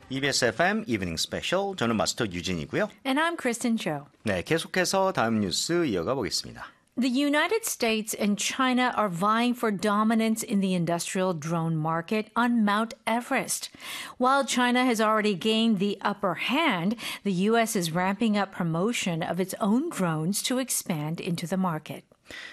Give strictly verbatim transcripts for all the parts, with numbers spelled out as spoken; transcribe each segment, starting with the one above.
이비에스 에프엠 Evening Special. 저는 마스터 유진이고요. And I'm Kristen Cho. 네, 계속해서 다음 뉴스 이어가 보겠습니다. The United States and China are vying for dominance in the industrial drone market on Mount Everest. While China has already gained the upper hand, the U S is ramping up promotion of its own drones to expand into the market.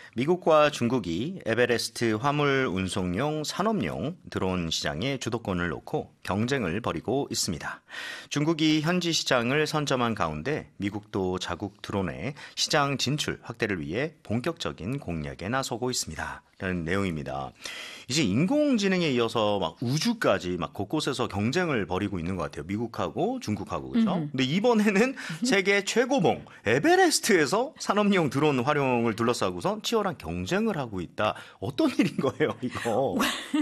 미국과 중국이 에베레스트 화물 운송용 산업용 드론 시장에 주도권을 놓고 경쟁을 벌이고 있습니다. 중국이 현지 시장을 선점한 가운데 미국도 자국 드론의 시장 진출 확대를 위해 본격적인 공략에 나서고 있습니다. 라는 내용입니다. 이제 인공지능에 이어서 막 우주까지 막 곳곳에서 경쟁을 벌이고 있는 것 같아요. 미국하고 중국하고 그렇죠. Mm-hmm. 근데 이번에는 세계 최고봉 에베레스트에서 산업용 드론 활용을 둘러싸고서 치열한 경쟁을 하고 있다. 어떤 일인 거예요, 이거?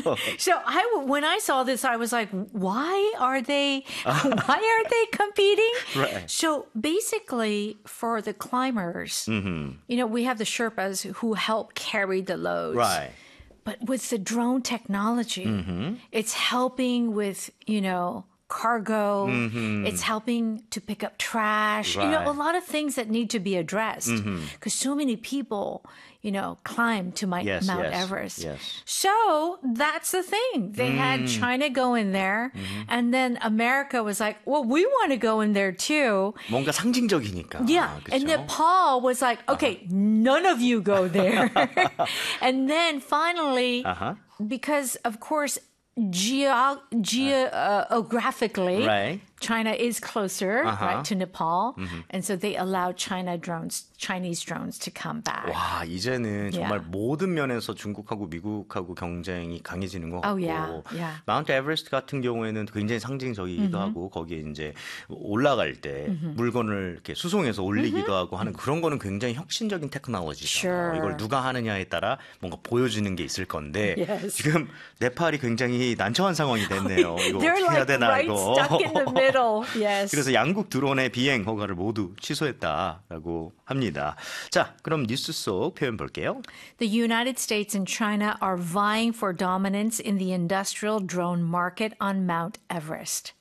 So I, when I saw this, I was like, why are they, why are they competing? Right. So basically, for the climbers, mm-hmm. you know, we have the Sherpas who help carry the loads. Right. But with the drone technology, mm-hmm. it's helping with, you know, cargo. Mm-hmm. It's helping to pick up trash. Right. You know, a lot of things that need to be addressed. Because mm-hmm. so many people, you know, climb to my, yes, Mount yes, Everest. Yes. So that's the thing. They mm. had China go in there. Mm-hmm. And then America was like, well, we want to go in there too. 뭔가 상징적이니까. Yeah. 그쵸? And Nepal was like, okay, uh-huh. none of you go there. And then finally, uh-huh. because of course, Geo- geographically, right. China is closer uh-huh. right, to Nepal. Mm-hmm. And so they allowed China drones, Chinese drones to come back. 와, 이제는 정말 Yeah. 모든 면에서 중국하고 미국하고 경쟁이 강해지는 것 같고. Oh, yeah. Yeah. 마운트 에베레스트 같은 경우에는 굉장히 상징적이기도 mm-hmm. 하고 거기에 이제 올라갈 때 mm-hmm. 물건을 이렇게 수송해서 올리기도 mm-hmm. 하고 하는 그런 거는 굉장히 혁신적인 테크놀로지잖아요. Sure. 이걸 누가 하느냐에 따라 뭔가 보여주는 게 있을 건데 Yes. 지금 네팔이 굉장히 난처한 상황이 됐네요. 이거 They're 어떻게 like 해야 되나 right 이거. stuck in the middle. Yes. 그래서 양국 드론의 비행 허가를 모두 취소했다라고 합니다. 자, 그럼 뉴스 속 표현 볼게요. The United States and China are vying for dominance in the industrial drone market on Mount Everest.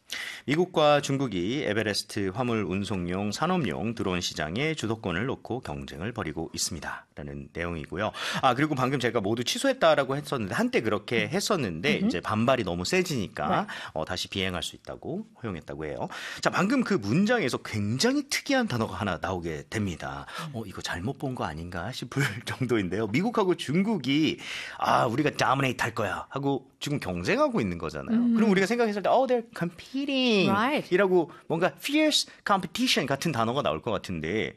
미국과 중국이 에베레스트 화물 운송용 산업용 드론 시장에 주도권을 놓고 경쟁을 벌이고 있습니다. 라는 내용이고요. 아, 그리고 방금 제가 모두 취소했다라고 했었는데 한때 그렇게 했었는데 mm-hmm. 이제 반발이 너무 세지니까 right. 어, 다시 비행할 수 있다고 허용했다고 해요. 자, 방금 그 문장에서 굉장히 특이한 단어가 하나 나오게 됩니다. 어, 이거 잘못 본 거 아닌가 싶을 정도인데요. 미국하고 중국이 아, 우리가 dominate 할 거야 하고 지금 경쟁하고 있는 거잖아요. mm-hmm. 그럼 우리가 생각했을 때 oh, they're competing Right. 이라고 뭔가 fierce competition 같은 단어가 나올 것 같은데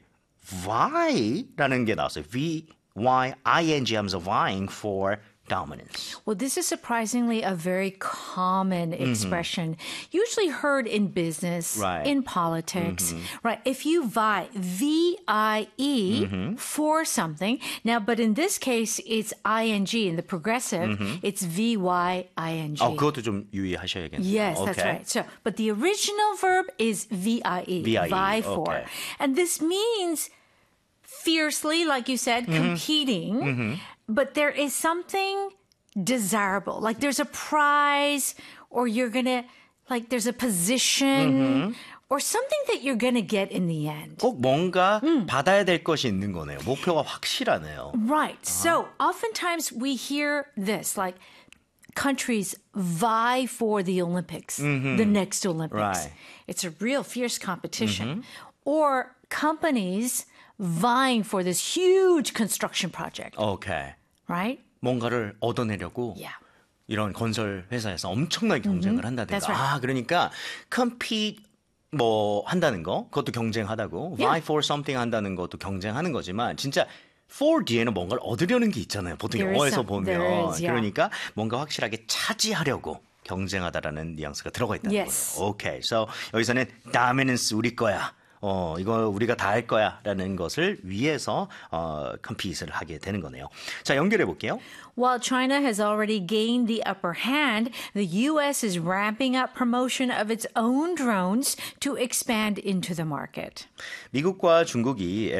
vy라는 게 나왔어요. V, Y, I N G 하면서 vying for dominance. Well, this is surprisingly a very common expression, mm-hmm. usually heard in business, right. in politics, mm-hmm. right? If you vie, V I E, mm-hmm. for something. Now, but in this case, it's I N G in the progressive. Mm-hmm. It's V Y I N G. 어, 그것도 좀 유의하셔야겠네요. Yes, okay. that's right. So, but the original verb is V I E, V I E. vie for. Okay. And this means fiercely, like you said, mm-hmm. competing. Mm-hmm. But there is something desirable. Like there's a prize or you're going to, like there's a position mm-hmm. or something that you're going to get in the end. 꼭 뭔가 음. 받아야 될 것이 있는 거네요. 목표가 확실하네요. Right. Uh-huh. So oftentimes we hear this, like countries vie for the Olympics, mm-hmm. the next Olympics. Right. It's a real fierce competition. Mm-hmm. Or companies vying for this huge construction project. Okay. Right? 뭔가를 얻어내려고 yeah. 이런 건설 회사에서 엄청나게 경쟁을 mm-hmm. 한다든가. Right. 아, 그러니까 compete 뭐 한다는 거 그것도 경쟁하다고. Yeah. vie for something 한다는 것도 경쟁하는 거지만 진짜 for 뒤에는 뭔가를 얻으려는 게 있잖아요. 보통 There 영어에서 is some, 보면. there is, yeah. 그러니까 뭔가 확실하게 차지하려고 경쟁하다라는 뉘앙스가 들어가 있다는 yes. 거예요. 오케이. So 여기서는 dominance 우리 거야. 어, 이거 우리가 다 할 거야 라는 것을 위해서 어, 컴피트를 하게 되는 거네요. 자, 연결해 볼게요. While China has already gained the upper hand, the U S is ramping up promotion of its own drones to expand into the market. 미국과 중국이